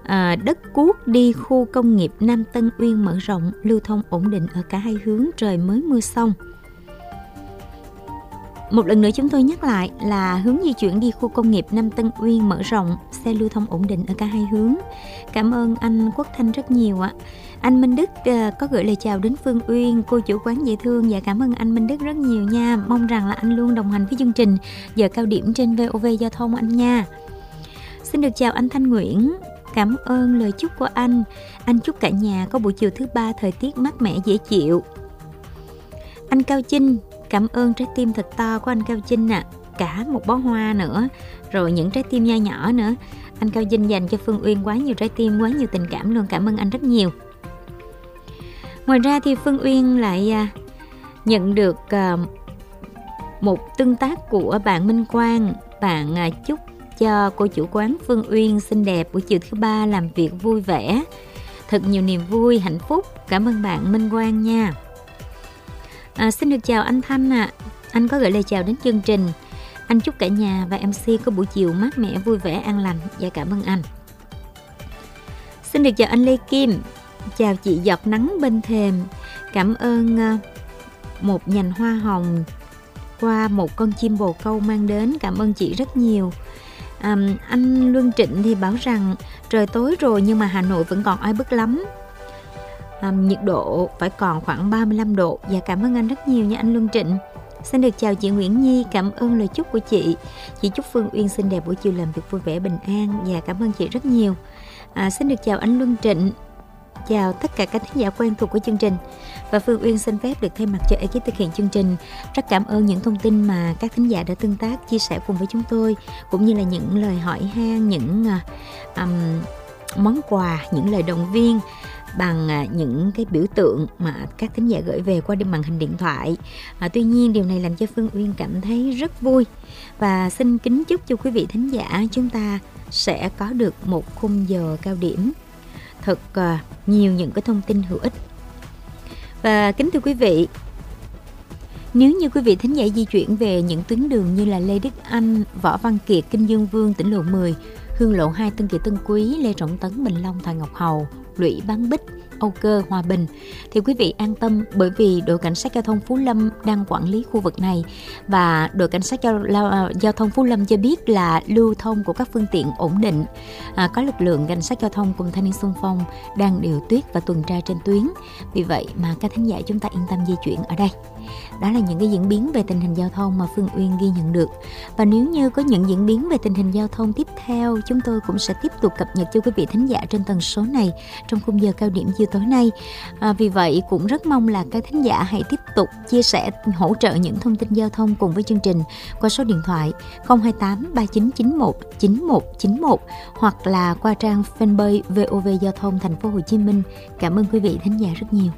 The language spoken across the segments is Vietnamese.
Đất Cuốc đi khu công nghiệp Nam Tân Uyên mở rộng, lưu thông ổn định ở cả hai hướng, trời mới mưa xong. Một lần nữa chúng tôi nhắc lại là hướng di chuyển đi khu công nghiệp Nam Tân Uyên mở rộng, xe lưu thông ổn định ở cả hai hướng. Cảm ơn anh Quốc Thanh rất nhiều ạ. Anh Minh Đức có gửi lời chào đến Phương Uyên, cô chủ quán dễ thương. Dạ cảm ơn anh Minh Đức rất nhiều nha. Mong rằng là anh luôn đồng hành với chương trình giờ cao điểm trên VOV Giao thông anh nha. Xin được chào anh Thanh Nguyễn. Cảm ơn lời chúc của anh. Anh chúc cả nhà có buổi chiều thứ ba thời tiết mát mẻ dễ chịu. Anh Cao Chinh, cảm ơn trái tim thật to của anh Cao Chinh ạ. Cả một bó hoa nữa, rồi những trái tim nho nhỏ nữa. Anh Cao Chinh dành cho Phương Uyên quá nhiều trái tim, quá nhiều tình cảm luôn. Cảm ơn anh rất nhiều. Ngoài ra thì Phương Uyên lại nhận được một tương tác của bạn Minh Quang. Bạn chúc cho cô chủ quán Phương Uyên xinh đẹp, buổi chiều thứ ba làm việc vui vẻ, thật nhiều niềm vui, hạnh phúc. Cảm ơn bạn Minh Quang nha. Xin được chào anh Thanh ạ. Anh có gửi lời chào đến chương trình. Anh chúc cả nhà và MC có buổi chiều mát mẻ, vui vẻ, an lành. Dạ cảm ơn anh. Xin được chào anh Lê Kim. Chào chị giọt nắng bên thềm. Cảm ơn một nhành hoa hồng qua một con chim bồ câu mang đến. Cảm ơn chị rất nhiều. Anh Luân Trịnh thì bảo rằng trời tối rồi nhưng mà Hà Nội vẫn còn oi bức lắm. Nhiệt độ phải còn khoảng 35 độ. Dạ cảm ơn anh rất nhiều nha anh Luân Trịnh. Xin được chào chị Nguyễn Nhi. Cảm ơn lời chúc của chị. Chị chúc Phương Uyên xinh đẹp, buổi chiều làm việc vui vẻ bình an. Dạ cảm ơn chị rất nhiều. Xin được chào anh Luân Trịnh. Chào tất cả các thính giả quen thuộc của chương trình. Và Phương Uyên xin phép được thay mặt cho ekip thực hiện chương trình rất cảm ơn những thông tin mà các thính giả đã tương tác, chia sẻ cùng với chúng tôi, cũng như là những lời hỏi han, những món quà, những lời động viên bằng những cái biểu tượng mà các thính giả gửi về qua màn hình điện thoại. Tuy nhiên điều này làm cho Phương Uyên cảm thấy rất vui và xin kính chúc cho quý vị thính giả chúng ta sẽ có được một khung giờ cao điểm thật nhiều những cái thông tin hữu ích. Và kính thưa quý vị, nếu như quý vị thính giả di chuyển về những tuyến đường như là Lê Đức Anh, Võ Văn Kiệt, Kinh Dương Vương, tỉnh lộ 10, Hương lộ 2, Tân Kỳ Tân Quý, Lê Trọng Tấn, Bình Long, Thoại Ngọc Hầu, Lũy Bán Bích, Âu Cơ, Hòa Bình, thì quý vị an tâm, bởi vì đội cảnh sát giao thông Phú Lâm đang quản lý khu vực này và đội cảnh sát giao thông Phú Lâm cho biết là lưu thông của các phương tiện ổn định. Có lực lượng cảnh sát giao thông cùng thanh niên xung phong đang điều tiết và tuần tra trên tuyến. Vì vậy mà các thính giả chúng ta yên tâm di chuyển ở đây. Đó là những cái diễn biến về tình hình giao thông mà Phương Uyên ghi nhận được. Và nếu như có những diễn biến về tình hình giao thông tiếp theo, chúng tôi cũng sẽ tiếp tục cập nhật cho quý vị thính giả trên tần số này trong khung giờ cao điểm chiều tối nay. Vì vậy cũng rất mong là các thính giả hãy tiếp tục chia sẻ, hỗ trợ những thông tin giao thông cùng với chương trình qua số điện thoại 028 3991 9191 hoặc là qua trang fanpage VOV Giao thông Thành phố Hồ Chí Minh. Cảm ơn quý vị thính giả rất nhiều.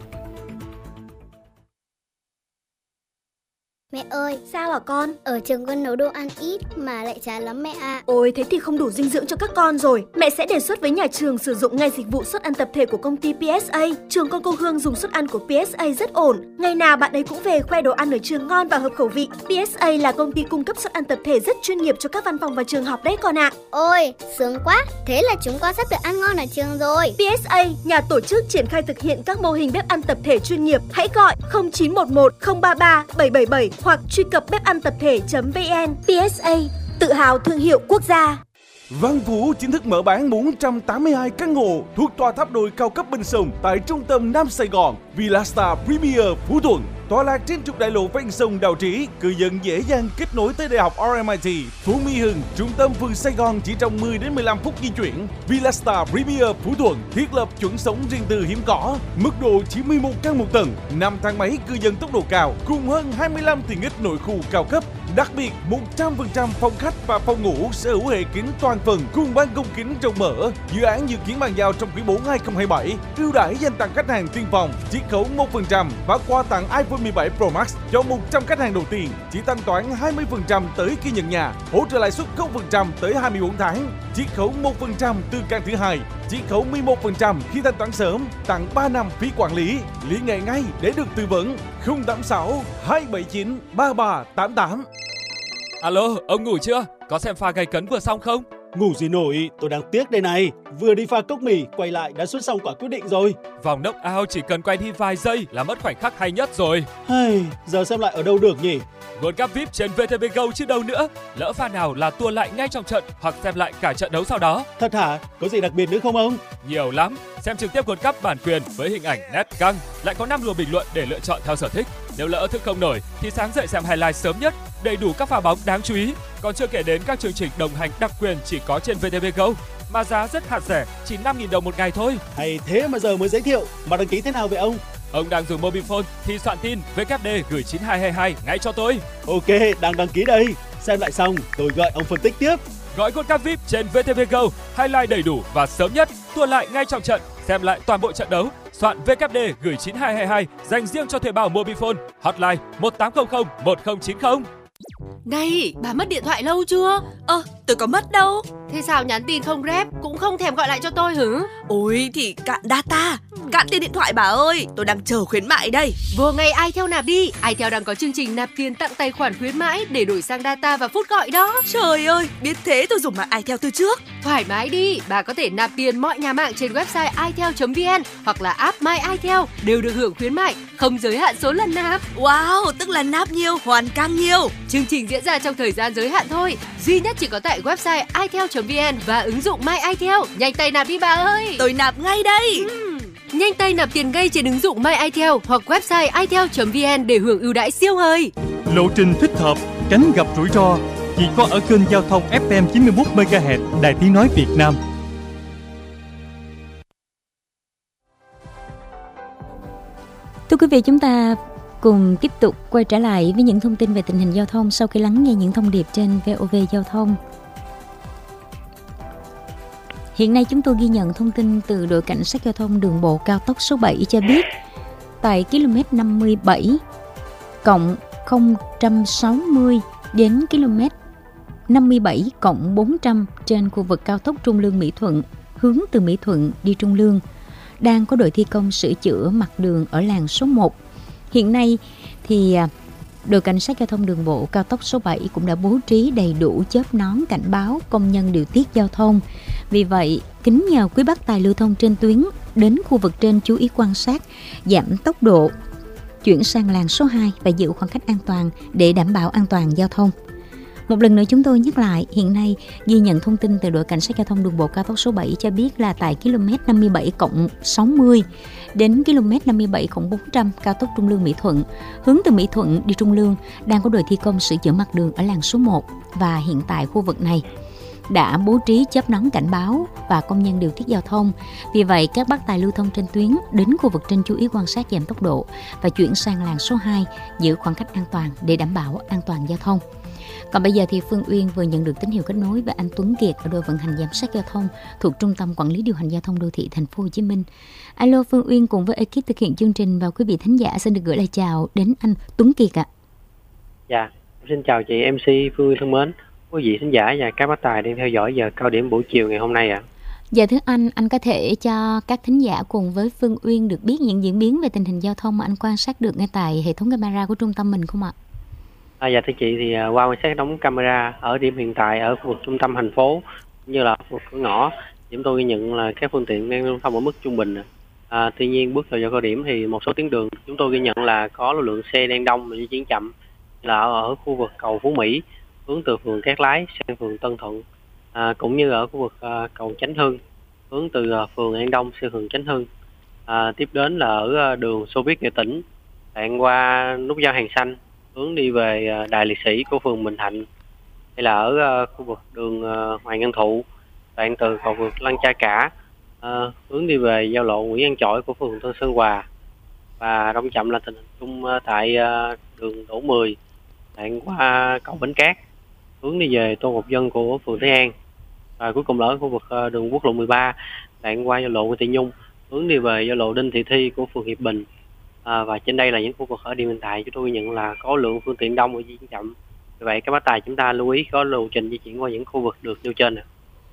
Mẹ ơi, sao hả con? ở trường con nấu đồ ăn ít mà lại chán lắm mẹ ạ. Ôi, thế thì không đủ dinh dưỡng cho các con rồi. Mẹ sẽ đề xuất với nhà trường sử dụng ngay dịch vụ suất ăn tập thể của công ty PSA. Trường con cô Hương dùng suất ăn của PSA rất ổn. Ngày nào bạn ấy cũng về khoe đồ ăn ở trường ngon và hợp khẩu vị. PSA là công ty cung cấp suất ăn tập thể rất chuyên nghiệp cho các văn phòng và trường học đấy con ạ. Ôi, sướng quá. Thế là chúng con sắp được ăn ngon ở trường rồi. PSA, nhà tổ chức triển khai thực hiện các mô hình bếp ăn tập thể chuyên nghiệp. Hãy gọi 0911 033 777 hoặc truy cập bếp-ăn-tập-thể.vn. PSA, tự hào thương hiệu quốc gia. Văn Vũ chính thức mở bán 482 căn hộ thuộc tòa tháp đồi cao cấp bên sông tại trung tâm Nam Sài Gòn, Villastar Premier Phú Thuận. Tọa lạc trên trục đại lộ ven sông Đào Trĩ, cư dân dễ dàng kết nối tới Đại học RMIT, Phú Mỹ Hưng, trung tâm phường Sài Gòn chỉ trong 10 đến 15 phút di chuyển. Villastar Premier Phú Thuận thiết lập chuẩn sống riêng tư hiếm có, mức độ chỉ 11 căn một tầng, 5 thang máy cư dân tốc độ cao, cùng hơn 25 tiện ích nội khu cao cấp. Đặc biệt, 100% phòng khách và phòng ngủ sở hữu hệ kính toàn phần cùng ban công kính rộng mở. Dự án dự kiến bàn giao trong quý 4 2027. Ưu đãi dành tặng khách hàng tiên phong, chiết khấu 1% và quà tặng iPhone 17 Pro Max cho 100 khách hàng đầu tiên. Chỉ thanh toán 20% tới khi nhận nhà, hỗ trợ lãi suất 0% tới 24 tháng, chiết khấu 1% từ căn thứ hai, chiết khấu 11% khi thanh toán sớm, tặng 3 năm phí quản lý. Liên hệ ngay để được tư vấn. 086 279 3388. Alo, ông ngủ chưa? Có xem pha gây cấn vừa xong không? Ngủ gì nổi, tôi đang tiếc đây này. Vừa đi pha cốc mì, quay lại đã xuất xong quả quyết định rồi. Vòng knock out chỉ cần quay đi vài giây là mất khoảnh khắc hay nhất rồi. Giờ xem lại ở đâu được nhỉ? World Cup VIP trên VTV Go chứ đâu nữa. Lỡ pha nào là tua lại ngay trong trận hoặc xem lại cả trận đấu sau đó. Thật hả? Có gì đặc biệt nữa không ông? Nhiều lắm. Xem trực tiếp World Cup bản quyền với hình ảnh nét căng, lại có 5 luồng bình luận để lựa chọn theo sở thích. Nếu lỡ thức không nổi thì sáng dậy xem highlight sớm nhất, đầy đủ các pha bóng đáng chú ý. Còn chưa kể đến các chương trình đồng hành đặc quyền chỉ có trên VTV Go mà giá rất hạt rẻ, chỉ 5.000 đồng một ngày thôi. Hay thế mà giờ mới giới thiệu, mà đăng ký thế nào vậy ông? Ông đang dùng Mobifone thì soạn tin VKD gửi 9222 ngay cho tôi. Ok, đang đăng ký đây. Xem lại xong, tôi gọi ông phân tích tiếp. Gói World Cup VIP trên VTV Go, highlight đầy đủ và sớm nhất, tua lại ngay trong trận, xem lại toàn bộ trận đấu. Soạn VKD gửi 9222 dành riêng cho thuê bao Mobifone, hotline 1800 1090. Này, bà mất điện thoại lâu chưa? Tôi có mất đâu. Thế sao nhắn tin không rep, cũng không thèm gọi lại cho tôi hử? Ôi thì cạn data, cạn tiền điện thoại bà ơi. Tôi đang chờ khuyến mại đây. Vô ngay iTel nạp đi. iTel đang có chương trình nạp tiền tặng tài khoản khuyến mãi để đổi sang data và phút gọi đó. Trời ơi, biết thế tôi dùng mạng iTel từ trước. Thoải mái đi, bà có thể nạp tiền mọi nhà mạng trên website itel.vn hoặc là app My iTel đều được hưởng khuyến mại, không giới hạn số lần nạp. Wow, tức là nạp nhiều, hoàn càng nhiều. Chương trình diễn ra trong thời gian giới hạn thôi, duy nhất chỉ có tại website itel.vn và ứng dụng My iTel. Nhanh tay nạp đi bà ơi. Tôi nạp ngay đây. Nhanh tay nạp tiền ngay trên ứng dụng My iTel hoặc website itel.vn để hưởng ưu đãi siêu hời. Lộ trình thích hợp, tránh gặp rủi ro chỉ có ở kênh giao thông FM 91 MHz Đài Tiếng nói Việt Nam. Thưa quý vị, chúng ta cùng tiếp tục quay trở lại với những thông tin về tình hình giao thông sau khi lắng nghe những thông điệp trên VOV Giao thông. Hiện nay chúng tôi ghi nhận thông tin từ đội cảnh sát giao thông đường bộ cao tốc số 7 cho biết tại km 57 cộng 060 đến km 57 cộng 400 trên khu vực cao tốc Trung Lương Mỹ Thuận hướng từ Mỹ Thuận đi Trung Lương đang có đội thi công sửa chữa mặt đường ở làn số 1. Hiện nay thì đội cảnh sát giao thông đường bộ cao tốc số 7 cũng đã bố trí đầy đủ chớp nón cảnh báo công nhân điều tiết giao thông. Vì vậy, kính nhờ quý bác tài lưu thông trên tuyến đến khu vực trên chú ý quan sát, giảm tốc độ, chuyển sang làn số 2 và giữ khoảng cách an toàn để đảm bảo an toàn giao thông. Một lần nữa chúng tôi nhắc lại, hiện nay ghi nhận thông tin từ đội cảnh sát giao thông đường bộ cao tốc số 7 cho biết là tại km 57 cộng 60 đến km 57 cộng 400 cao tốc Trung Lương Mỹ Thuận hướng từ Mỹ Thuận đi Trung Lương đang có đội thi công sửa chữa mặt đường ở làn số 1 và hiện tại khu vực này đã bố trí chớp nón cảnh báo và công nhân điều tiết giao thông. Vì vậy, các bác tài lưu thông trên tuyến đến khu vực trên chú ý quan sát giảm tốc độ và chuyển sang làn số 2 giữ khoảng cách an toàn để đảm bảo an toàn giao thông. Còn bây giờ thì Phương Uyên vừa nhận được tín hiệu kết nối với anh Tuấn Kiệt ở đội vận hành giám sát giao thông thuộc Trung tâm Quản lý điều hành giao thông đô thị Thành phố Hồ Chí Minh. Alo, Phương Uyên cùng với ekip thực hiện chương trình và quý vị thính giả xin được gửi lời chào đến anh Tuấn Kiệt ạ. Dạ, xin chào chị MC Phương Uyên thân mến, quý vị thính giả và các bác tài đang theo dõi giờ cao điểm buổi chiều ngày hôm nay ạ. Dạ thưa anh có thể cho các thính giả cùng với Phương Uyên được biết những diễn biến về tình hình giao thông mà anh quan sát được ngay tại hệ thống camera của trung tâm mình không ạ? Dạ thưa chị, thì qua quan sát đóng camera ở điểm hiện tại ở khu vực trung tâm thành phố như là khu vực cửa ngõ, chúng tôi ghi nhận là các phương tiện đang lưu thông ở mức trung bình. Tuy nhiên bước vào giờ cao điểm thì một số tuyến đường chúng tôi ghi nhận là có lưu lượng xe đang đông và di chuyển chậm, là ở khu vực cầu Phú Mỹ hướng từ phường Cát Lái sang phường Tân Thuận, cũng như ở khu vực cầu Chánh Hưng hướng từ phường An Đông sang phường Chánh Hưng. Tiếp đến là ở đường Xô Viết Nghệ Tĩnh đoạn qua nút giao Hàng Xanh hướng đi về đài liệt sĩ của phường Bình Thạnh, hay là ở khu vực đường Hoàng Nhân Thụ đoạn từ cầu vượt Lăng Cha Cả hướng đi về giao lộ Nguyễn Văn Chỗi của phường Tân Sơn Hòa, và đông chậm là tình hình chung tại đường Đỗ 10 đoạn qua cầu Bến Cát hướng đi về Tô Ngọc Dân của phường Thế An, và cuối cùng là ở khu vực đường quốc lộ 13 đoạn qua giao lộ Nguyễn Thị Nhung hướng đi về giao lộ Đinh Thị Thi của phường Hiệp Bình. Và trên đây là những khu vực ở điểm hiện tại chúng tôi ghi nhận là có lượng phương tiện đông và di chuyển chậm. Vì vậy các bác tài chúng ta lưu ý có lộ trình di chuyển qua những khu vực được nêu trên.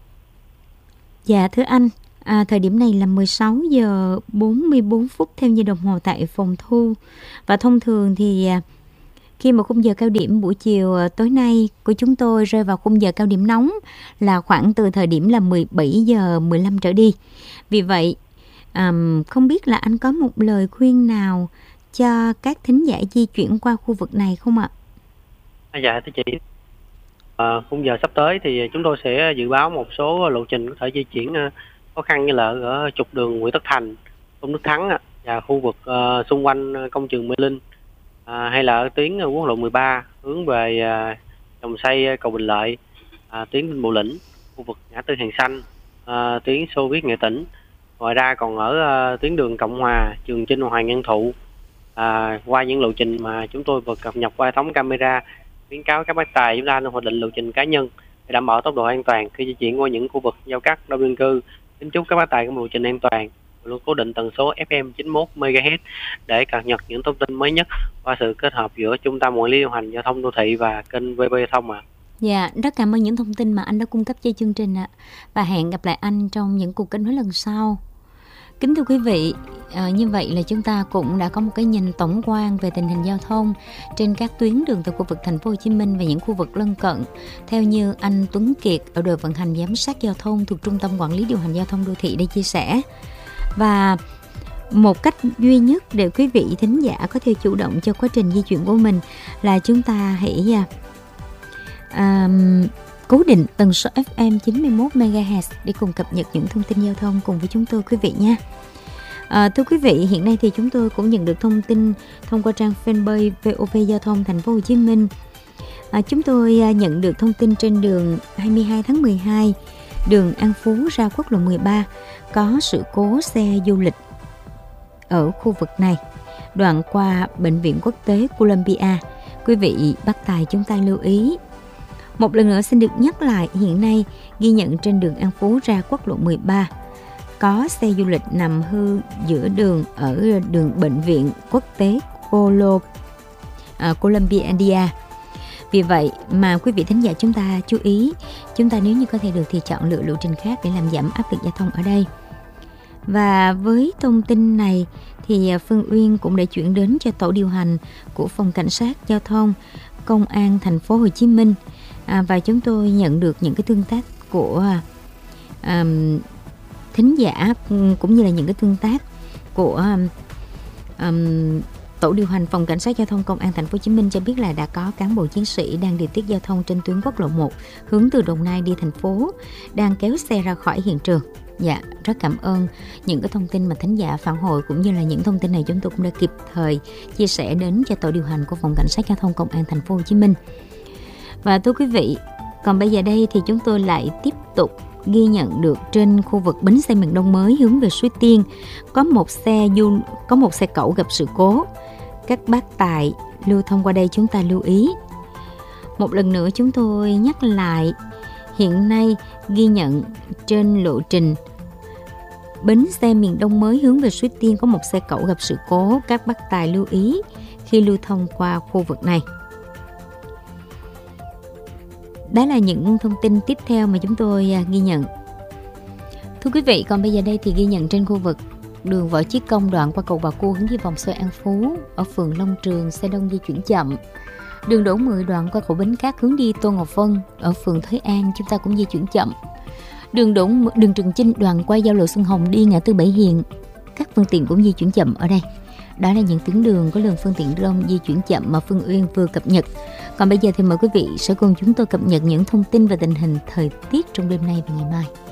Dạ thưa anh, thời điểm này là 16 giờ 44 phút theo giờ đồng hồ tại phòng thu, và thông thường thì khi mà khung giờ cao điểm buổi chiều tối nay của chúng tôi rơi vào khung giờ cao điểm nóng là khoảng từ thời điểm là 17 giờ 15 trở đi. Vì vậy, không biết là anh có một lời khuyên nào cho các thính giả di chuyển qua khu vực này không ạ? Dạ thưa chị, khung giờ sắp tới thì chúng tôi sẽ dự báo một số lộ trình có thể di chuyển khó khăn, như là ở trục đường Nguyễn Tất Thành, Tôn Đức Thắng và khu vực xung quanh công trường Mê Linh, hay là ở tuyến quốc lộ 13 hướng về Dòng Xây, cầu Bình Lợi, tuyến Vinh Bù Lĩnh, khu vực ngã tư Hàng Xanh, tuyến Xô Viết Nghệ Tĩnh. Ngoài ra còn ở tuyến đường Cộng Hòa, Trường Chinh, Hoàng Nhân Thụ, qua những lộ trình mà chúng tôi vừa cập nhật qua hệ thống camera, khuyến cáo các bác tài chúng ta nên hoạch định lộ trình cá nhân để đảm bảo tốc độ an toàn khi di chuyển qua những khu vực giao cắt đông dân cư. Kính chúc các bác tài có một lộ trình an toàn, luôn cố định tần số FM 91 MHz để cập nhật những thông tin mới nhất qua sự kết hợp giữa Trung tâm Quản lý điều hành giao thông đô thị và kênh VB Thông ạ. Dạ, rất cảm ơn những thông tin mà anh đã cung cấp cho chương trình ạ. Và hẹn gặp lại anh trong những cuộc kết nối lần sau. Kính thưa quý vị, như vậy là chúng ta cũng đã có một cái nhìn tổng quan về tình hình giao thông trên các tuyến đường từ khu vực thành phố Hồ Chí Minh và những khu vực lân cận, theo như anh Tuấn Kiệt ở đội vận hành giám sát giao thông thuộc Trung tâm Quản lý điều hành giao thông đô thị đã chia sẻ. Và một cách duy nhất để quý vị thính giả có thể chủ động cho quá trình di chuyển của mình là chúng ta hãy cố định tần số FM 91 MHz để cùng cập nhật những thông tin giao thông cùng với chúng tôi quý vị nha. Thưa quý vị, hiện nay thì chúng tôi cũng nhận được thông tin thông qua trang fanpage VOV Giao thông Thành phố Hồ Chí Minh. Chúng tôi nhận được thông tin trên đường 22 tháng 12, đường An Phú ra quốc lộ 13 có sự cố xe du lịch ở khu vực này, đoạn qua Bệnh viện Quốc tế Columbia. Quý vị bác tài chúng ta lưu ý. Một lần nữa xin được nhắc lại, hiện nay ghi nhận trên đường An Phú ra quốc lộ 13 có xe du lịch nằm hư giữa đường ở đường Bệnh viện Quốc tế Columbia. Vì vậy mà quý vị thính giả chúng ta chú ý, chúng ta nếu như có thể được thì chọn lựa lộ trình khác để làm giảm áp lực giao thông ở đây. Và với thông tin này thì Phương Uyên cũng đã chuyển đến cho tổ điều hành của Phòng Cảnh sát Giao thông Công an Thành phố Hồ Chí Minh. Và chúng tôi nhận được những cái tương tác của thính giả cũng như là những cái tương tác của tổ điều hành Phòng Cảnh sát Giao thông Công an Thành phố Hồ Chí Minh cho biết là đã có cán bộ chiến sĩ đang điều tiết giao thông trên tuyến quốc lộ 1 hướng từ Đồng Nai đi thành phố đang kéo xe ra khỏi hiện trường. Dạ, rất cảm ơn những cái thông tin mà thính giả phản hồi, cũng như là những thông tin này chúng tôi cũng đã kịp thời chia sẻ đến cho tổ điều hành của Phòng Cảnh sát Giao thông Công an Thành phố Hồ Chí Minh. Và thưa quý vị, còn bây giờ đây thì chúng tôi lại tiếp tục ghi nhận được trên khu vực bến xe miền Đông mới hướng về Suối Tiên có một xe cẩu gặp sự cố. Các bác tài lưu thông qua đây chúng ta lưu ý. Một lần nữa chúng tôi nhắc lại, hiện nay ghi nhận trên lộ trình bến xe miền Đông mới hướng về Suối Tiên có một xe cẩu gặp sự cố. Các bác tài lưu ý khi lưu thông qua khu vực này. Đó là những thông tin tiếp theo mà chúng tôi ghi nhận. Thưa quý vị, còn bây giờ đây thì ghi nhận trên khu vực đường Võ Chí Công đoạn qua cầu Bà Cua hướng đi vòng xoay An Phú ở phường Long Trường, xe đông di chuyển chậm. Đường Đỗ Mười đoạn qua cầu Bến Cát hướng đi Tô Ngọc Vân ở phường Thới An chúng ta cũng di chuyển chậm. Đường Trường Chinh đoạn qua giao lộ Xuân Hồng đi ngã tư Bảy Hiền, các phương tiện cũng di chuyển chậm ở đây. Đó là những tuyến đường có lượng phương tiện đông di chuyển chậm mà Phương Uyên vừa cập nhật. Còn bây giờ thì mời quý vị sẽ cùng chúng tôi cập nhật những thông tin về tình hình thời tiết trong đêm nay và ngày mai.